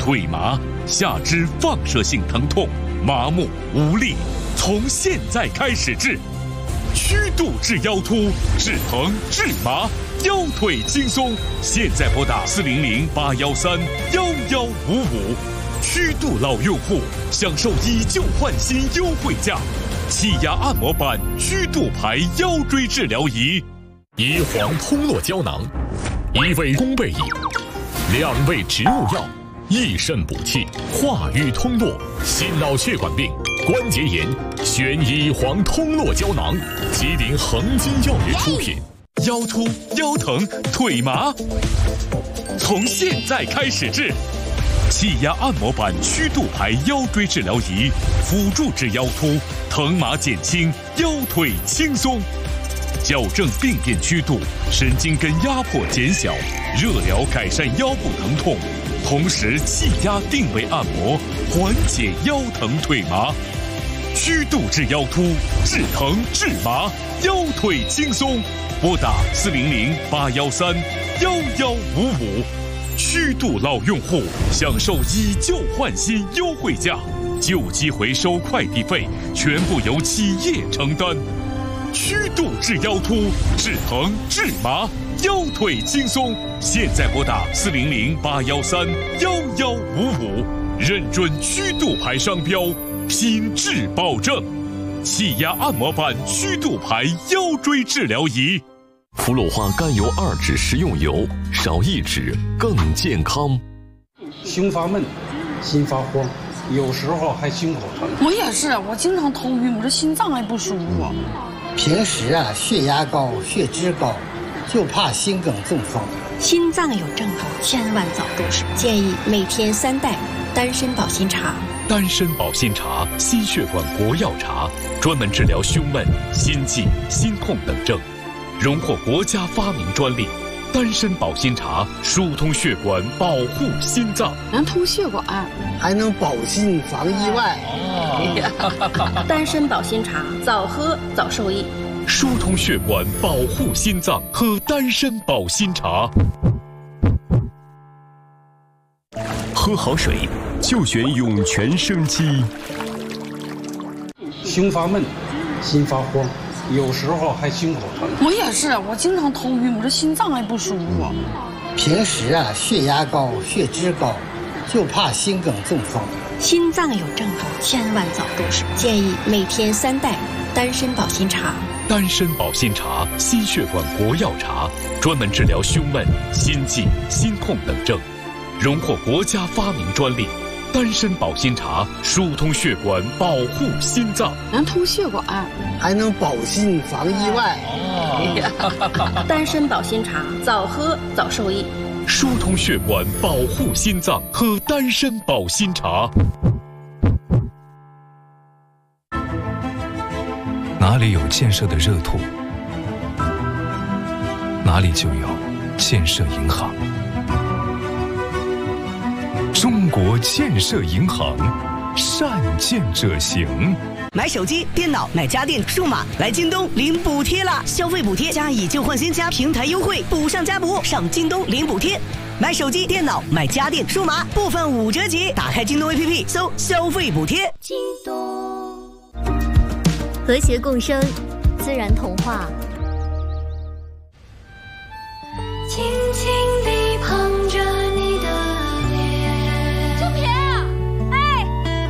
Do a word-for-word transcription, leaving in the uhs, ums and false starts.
腿麻、下肢放射性疼痛、麻木无力，从现在开始治。曲度治腰突，治疼治麻，腰腿轻松。现在拨打四零零八幺三幺幺五五，曲度老用户享受以旧换新优惠价。气压按摩板曲度牌腰椎治疗仪， 乙黄通络胶囊，一味宫贝饮，两味植物药，益肾补气，化瘀通络，心脑血管病、关节炎，选乙黄通络胶囊，吉林恒金药业出品。 腰突、腰疼、腿麻，从现在开始治。气压按摩板曲度牌腰椎治疗仪，辅助治腰突，疼麻减轻，腰腿轻松。矫正病变曲度，神经根压迫减小，热疗改善腰部疼痛，同时气压定位按摩，缓解腰疼腿麻。曲度治腰突，治疼治麻，腰腿轻松。拨打四零零八幺三幺幺五五，曲度老用户享受以旧换新优惠价，旧机回收快递费全部由企业承担。曲度治腰突，治疼治麻，腰腿轻松。现在拨打四零零八幺三幺幺五五，认准曲度牌商标，品质保证。气压按摩板曲度牌腰椎治疗仪。 氟鲁化甘油二酯食用油，少一酯更健康。 胸发闷，心发慌，有时候还心口疼。 我也是，我经常头晕，我这心脏还不舒服。 平时啊，血压高，血脂高，就怕心梗中风。 心脏有症状，千万早重视。建议每天三袋丹参保心茶。 丹参保心茶，心血管国药茶，专门治疗胸闷、心悸、心痛等症。荣获国家发明专利，丹参保心茶疏通血管，保护心脏， 能通血管， 还能保心防意外。 哦、丹参保心茶，早喝早受益。 疏通血管，保护心脏，喝丹参保心茶。 喝好水就选涌泉生机。 胸发闷，心发慌，有时候还心口疼。 我也是，我经常头晕，我这心脏还不舒服。 平时啊，血压高，血脂高，就怕心梗中风。 心脏有症状，千万早重视。建议每天三袋丹参保心茶。 丹参保心茶，心血管国药茶，专门治疗胸闷、心悸、心痛等症。荣获国家发明专利，丹参保心茶疏通血管，保护心脏， 能通血管， 还能保心防意外。 哦、丹参保心茶，早喝早受益。 疏通血管，保护心脏，喝丹参保心茶。 哪里有建设的热土，哪里就有建设银行。中国建设银行，善建者行。 买手机、电脑、买家电、数码，来京东领补贴啦！消费补贴加以旧换新加平台优惠，补上加补，上京东领补贴。买手机、电脑、买家电、数码，部分五折起。打开京东 A P P， 搜消费补贴。 京东，和谐共生，自然童话。轻轻地